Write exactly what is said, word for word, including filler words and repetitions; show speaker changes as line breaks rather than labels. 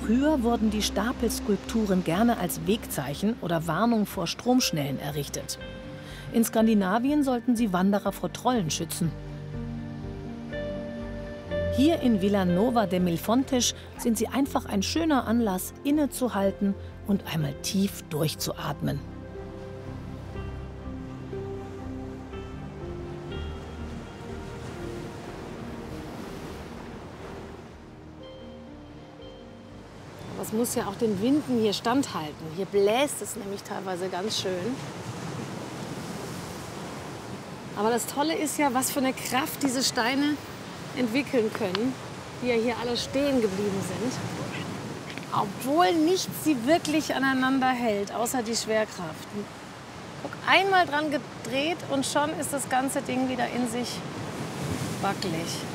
Früher wurden die Stapelskulpturen gerne als Wegzeichen oder Warnung vor Stromschnellen errichtet. In Skandinavien sollten sie Wanderer vor Trollen schützen. Hier in Vilanova de Milfontes sind sie einfach ein schöner Anlass, innezuhalten und einmal tief durchzuatmen.
Aber es muss ja auch den Winden hier standhalten. Hier bläst es nämlich teilweise ganz schön. Aber das Tolle ist ja, was für eine Kraft diese Steine entwickeln können, die ja hier alle stehen geblieben sind. Obwohl nichts sie wirklich aneinander hält, außer die Schwerkraft. Guck, einmal dran gedreht und schon ist das ganze Ding wieder in sich wackelig.